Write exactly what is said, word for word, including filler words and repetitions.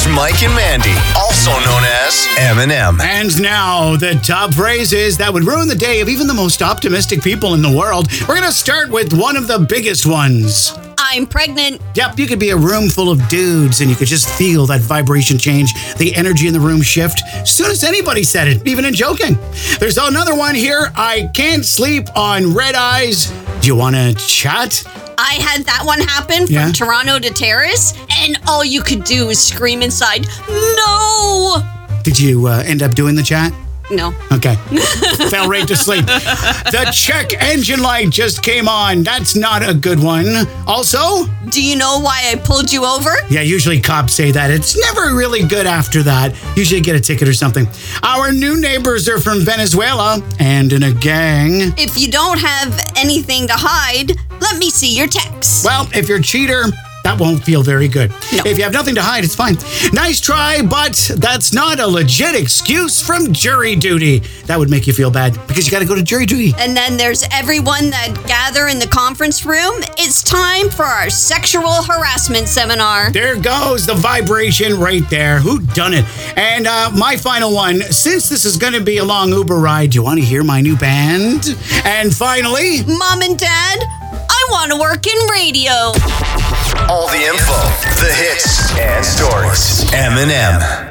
Mike and Mandy, also known as M and M. And now, the top phrases that would ruin the day of even the most optimistic people in the world. We're going to start with one of the biggest ones. I'm pregnant. Yep, you could be a room full of dudes and you could just feel that vibration change, the energy in the room shift as soon as anybody said it, even in joking. There's another one here. I can't sleep on red eyes. Do you want to chat? I had that one happen from Yeah? Toronto to Terrace, and all you could do is scream inside, no! Did you uh, end up doing the chat? No. Okay. Fell right to sleep. The check engine light just came on. That's not a good one. Also, Do you know why I pulled you over? yeah, usually cops say that. It's never really good after that. Usually you get a ticket or something. Our new neighbors are from Venezuela and in a gang. If you don't have anything to hide, let me see your text. Well, if you're a cheater, that won't feel very good. No. If you have nothing to hide, it's fine. Nice try, but that's not a legit excuse from jury duty. That would make you feel bad because you got to go to jury duty. And then there's everyone that gather in the conference room. It's time for our sexual harassment seminar. There goes the vibration right there. Who done it? And uh, my final one, since this is going to be a long Uber ride, do you want to hear my new band? And finally, Mom and Dad, I want to work in radio. All the info, the hits, and stories. M and M.